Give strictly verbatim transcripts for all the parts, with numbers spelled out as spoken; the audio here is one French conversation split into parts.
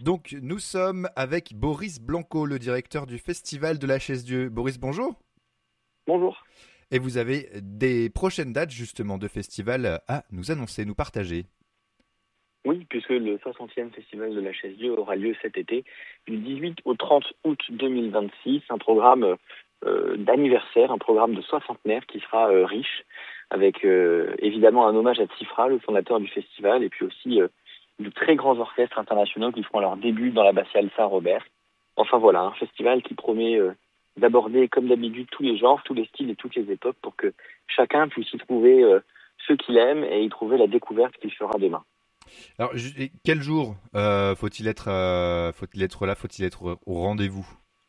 Donc, nous sommes avec Boris Blanco, le directeur du Festival de la Chaise-Dieu. Boris, bonjour. Bonjour. Et vous avez des prochaines dates, justement, de festival à nous annoncer, nous partager. Oui, puisque le soixantième Festival de la Chaise-Dieu aura lieu cet été, du dix-huit au trente août deux mille vingt-six, un programme euh, d'anniversaire, un programme de soixantenaire qui sera euh, riche, avec euh, évidemment un hommage à Tsifra, le fondateur du festival, et puis aussi euh, de très grands orchestres internationaux qui feront leur début dans l'abbatiale Saint-Robert. Enfin voilà, un festival qui promet euh, d'aborder comme d'habitude tous les genres, tous les styles et toutes les époques pour que chacun puisse y trouver euh, ce qu'il aime et y trouver la découverte qu'il fera demain. Alors, quel jour euh, faut-il être, euh, faut-il être là, faut-il être au rendez-vous?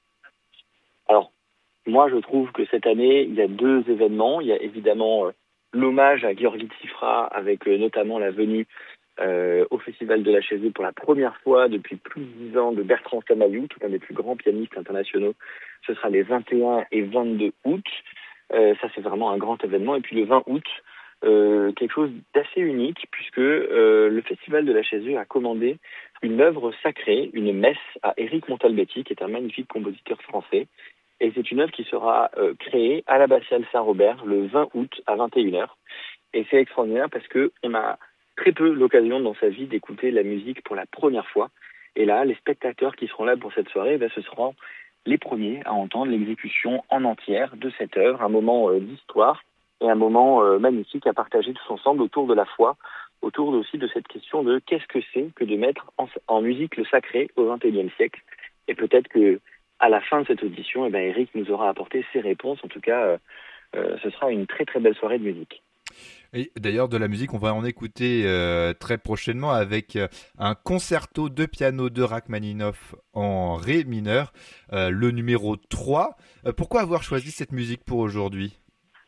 Alors, moi, je trouve que cette année, il y a deux événements. Il y a évidemment euh, l'hommage à Gheorghi Tsifra, avec euh, notamment la venue euh, au Festival de la Chaise pour la première fois depuis plus de dix ans de Bertrand Samayoun, qui est un des plus grands pianistes internationaux. Ce sera les vingt et un et vingt-deux août. Euh, ça, c'est vraiment un grand événement. Et puis le vingt août, euh, quelque chose d'assez unique, puisque euh, le Festival de la Chaise a commandé une œuvre sacrée, une messe à Éric Montalbetti, qui est un magnifique compositeur français. Et c'est une œuvre qui sera euh, créée à l'abbatiale Saint-Robert le vingt août à vingt et une heures. Et c'est extraordinaire parce qu'on a très peu l'occasion dans sa vie d'écouter la musique pour la première fois. Et là, les spectateurs qui seront là pour cette soirée, ben, ce seront les premiers à entendre l'exécution en entière de cette œuvre, un moment euh, d'histoire et un moment euh, magnifique à partager tous ensemble autour de la foi, autour aussi de cette question de qu'est-ce que c'est que de mettre en, en musique le sacré au vingt et unième siècle. Et peut-être que à la fin de cette audition, eh ben, Eric nous aura apporté ses réponses. En tout cas, euh, euh, ce sera une très très belle soirée de musique. Et d'ailleurs, de la musique, on va en écouter euh, très prochainement avec euh, un concerto de piano de Rachmaninoff en ré mineur, euh, le numéro trois. Euh, pourquoi avoir choisi cette musique pour aujourd'hui?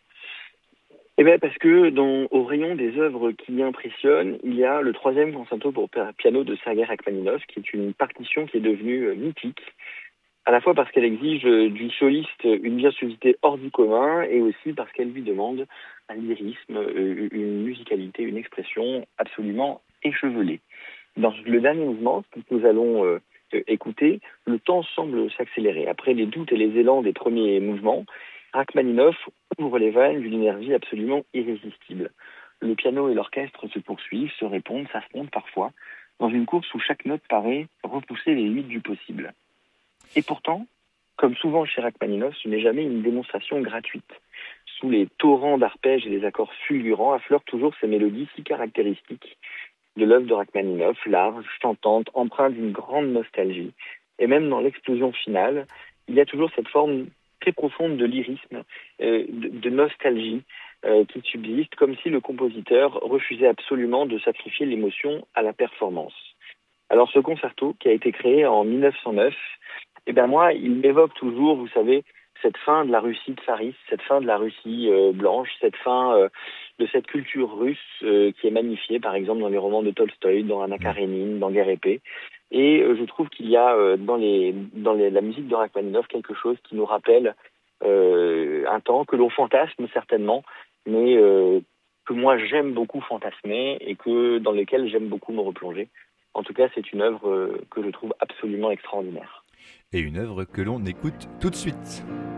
Eh bien, parce que dans, au rayon des œuvres qui impressionnent, il y a le troisième concerto pour piano de Sergei Rachmaninoff, qui est une partition qui est devenue euh, mythique, à la fois parce qu'elle exige euh, du soliste une virtuosité hors du commun, et aussi parce qu'elle lui demande un lyrisme, euh, une musicalité, une expression absolument échevelée. Dans le dernier mouvement, que nous allons euh, écouter, le temps semble s'accélérer. Après les doutes et les élans des premiers mouvements, Rachmaninoff ouvre les vannes d'une énergie absolument irrésistible. Le piano et l'orchestre se poursuivent, se répondent, s'affrontent parfois, dans une course où chaque note paraît repousser les limites du possible. Et pourtant, comme souvent chez Rachmaninoff, ce n'est jamais une démonstration gratuite. Sous les torrents d'arpèges et les accords fulgurants affleurent toujours ces mélodies si caractéristiques de l'œuvre de Rachmaninoff, large, chantante, empreinte d'une grande nostalgie. Et même dans l'explosion finale, il y a toujours cette forme très profonde de lyrisme, euh, de, de nostalgie euh, qui subsiste, comme si le compositeur refusait absolument de sacrifier l'émotion à la performance. Alors ce concerto, qui a été créé en mille neuf cent neuf, eh ben moi, il m'évoque toujours, vous savez, cette fin de la Russie tsariste, cette fin de la Russie euh, blanche, cette fin euh, de cette culture russe euh, qui est magnifiée, par exemple, dans les romans de Tolstoï, dans Anna Karénine, dans Guerre et paix. Et euh, je trouve qu'il y a euh, dans, les, dans les, la musique de Rachmaninoff quelque chose qui nous rappelle euh, un temps que l'on fantasme certainement, mais euh, que moi j'aime beaucoup fantasmer et que dans lequel j'aime beaucoup me replonger. En tout cas, c'est une œuvre euh, que je trouve absolument extraordinaire. Et une œuvre que l'on écoute tout de suite.